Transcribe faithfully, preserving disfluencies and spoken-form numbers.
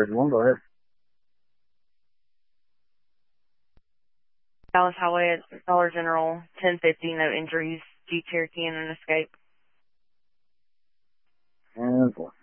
thirty-one, go ahead. Dallas Highway at Dollar General, ten fifty, no injuries, Jeep Cherokee and an escape. And four.